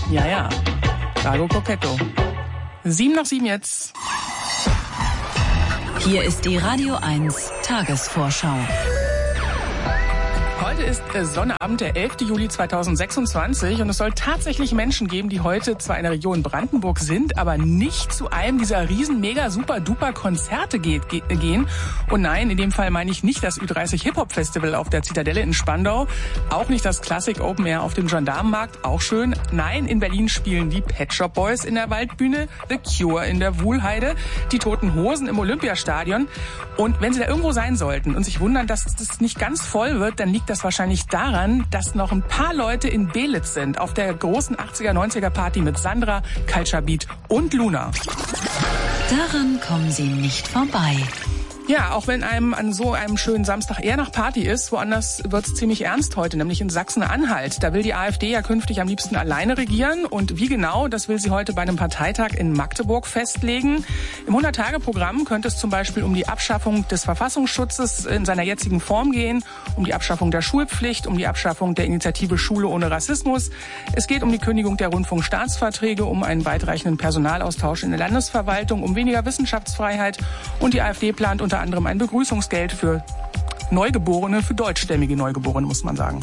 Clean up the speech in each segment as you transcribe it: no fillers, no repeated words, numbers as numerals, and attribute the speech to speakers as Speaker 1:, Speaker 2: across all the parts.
Speaker 1: Ja. Dago Coquetto. 7:07 jetzt.
Speaker 2: Hier ist die Radio 1 Tagesvorschau.
Speaker 1: Heute ist Sonnabend, der 11. Juli 2026 und es soll tatsächlich Menschen geben, die heute zwar in der Region Brandenburg sind, aber nicht zu einem dieser riesen, mega, super, duper Konzerte gehen. Und nein, in dem Fall meine ich nicht das Ü30 Hip-Hop Festival auf der Zitadelle in Spandau, auch nicht das Classic Open Air auf dem Gendarmenmarkt, auch schön. Nein, in Berlin spielen die Pet Shop Boys in der Waldbühne, The Cure in der Wuhlheide, die Toten Hosen im Olympiastadion. Und wenn Sie da irgendwo sein sollten und sich wundern, dass das nicht ganz voll wird, dann liegt das wahrscheinlich daran, dass noch ein paar Leute in Belitz sind auf der großen 80er, 90er Party mit Sandra, Culture Beat und Luna.
Speaker 2: Daran kommen Sie nicht vorbei.
Speaker 1: Ja, auch wenn einem an so einem schönen Samstag eher nach Party ist, woanders wird's ziemlich ernst heute, nämlich in Sachsen-Anhalt. Da will die AfD ja künftig am liebsten alleine regieren. Und wie genau, das will sie heute bei einem Parteitag in Magdeburg festlegen. Im 100-Tage-Programm könnte es zum Beispiel um die Abschaffung des Verfassungsschutzes in seiner jetzigen Form gehen, um die Abschaffung der Schulpflicht, um die Abschaffung der Initiative Schule ohne Rassismus. Es geht um die Kündigung der Rundfunkstaatsverträge, um einen weitreichenden Personalaustausch in der Landesverwaltung, um weniger Wissenschaftsfreiheit. Und die AfD plant unter anderem ein Begrüßungsgeld für Neugeborene, für deutschstämmige Neugeborene, muss man sagen.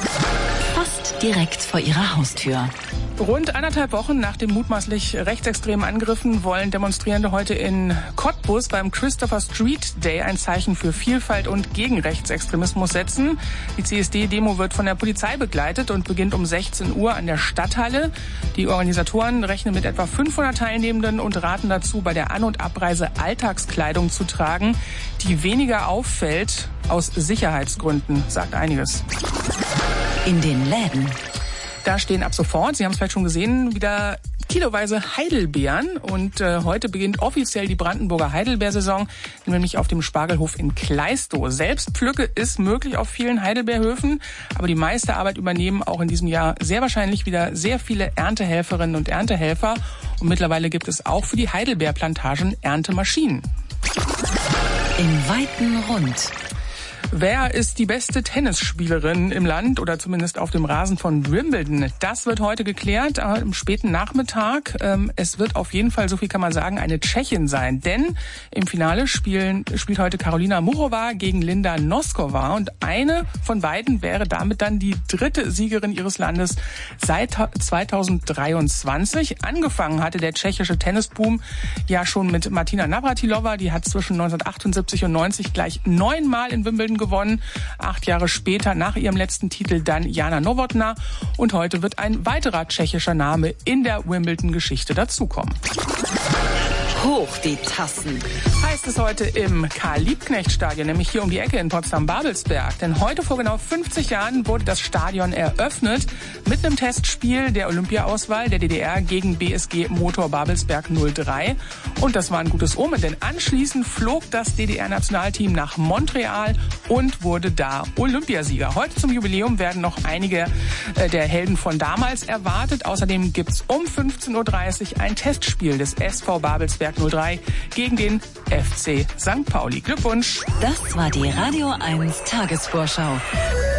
Speaker 2: Fast direkt vor Ihrer Haustür.
Speaker 1: Rund 1,5 Wochen nach den mutmaßlich rechtsextremen Angriffen wollen Demonstrierende heute in Cottbus beim Christopher Street Day ein Zeichen für Vielfalt und gegen Rechtsextremismus setzen. Die CSD-Demo wird von der Polizei begleitet und beginnt um 16 Uhr an der Stadthalle. Die Organisatoren rechnen mit etwa 500 Teilnehmenden und raten dazu, bei der An- und Abreise Alltagskleidung zu tragen, die weniger auffällt aus Sicherheitsgründen, sagt einiges.
Speaker 2: In den Läden.
Speaker 1: Da stehen ab sofort, Sie haben es vielleicht schon gesehen, wieder kiloweise Heidelbeeren. Und heute beginnt offiziell die Brandenburger Heidelbeersaison, nämlich auf dem Spargelhof in Kleistow. Selbstpflücke ist möglich auf vielen Heidelbeerhöfen, aber die meiste Arbeit übernehmen auch in diesem Jahr sehr wahrscheinlich wieder sehr viele Erntehelferinnen und Erntehelfer. Und mittlerweile gibt es auch für die Heidelbeerplantagen Erntemaschinen.
Speaker 2: Im weiten Rund.
Speaker 1: Wer ist die beste Tennisspielerin im Land oder zumindest auf dem Rasen von Wimbledon? Das wird heute geklärt am späten Nachmittag. Es wird auf jeden Fall, so viel kann man sagen, eine Tschechin sein. Denn im Finale spielt heute Karolina Muchova gegen Linda Noskova. Und eine von beiden wäre damit dann die dritte Siegerin ihres Landes seit 2023. Angefangen hatte der tschechische Tennisboom ja schon mit Martina Navratilova. Die hat zwischen 1978 und 90 gleich 9-mal in Wimbledon gewonnen. 8 Jahre später, nach ihrem letzten Titel, dann Jana Novotná. Und heute wird ein weiterer tschechischer Name in der Wimbledon-Geschichte dazukommen.
Speaker 2: Hoch die Tassen.
Speaker 1: Heißt es heute im Karl-Liebknecht-Stadion, nämlich hier um die Ecke in Potsdam-Babelsberg. Denn heute vor genau 50 Jahren wurde das Stadion eröffnet mit einem Testspiel der Olympia-Auswahl der DDR gegen BSG Motor Babelsberg 03. Und das war ein gutes Omen, denn anschließend flog das DDR-Nationalteam nach Montreal und wurde da Olympiasieger. Heute zum Jubiläum werden noch einige der Helden von damals erwartet. Außerdem gibt's um 15:30 Uhr ein Testspiel des SV Babelsberg 03 gegen den FC St. Pauli. Glückwunsch!
Speaker 2: Das war die Radio 1 Tagesvorschau.